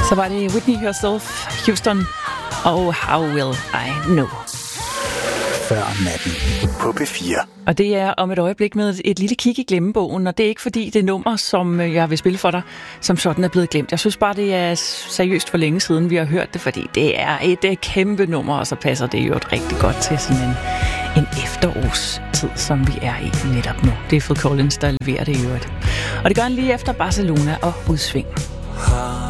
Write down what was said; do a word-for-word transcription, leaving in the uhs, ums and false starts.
Så var det Whitney Herself, Houston og How Will I Know. Før natten på P fire. Og det er om et øjeblik med et lille kig i glemmebogen, og det er ikke fordi det nummer, som jeg vil spille for dig, som sådan er blevet glemt. Jeg synes bare, det er seriøst for længe siden, vi har hørt det, fordi det er et kæmpe nummer, og så passer det jo et rigtig godt til sådan en, en efterårstid, som vi er i netop nu. Det er Phil Collins, der leverer det i øvrigt. Og det gør han lige efter Barcelona og Udsving.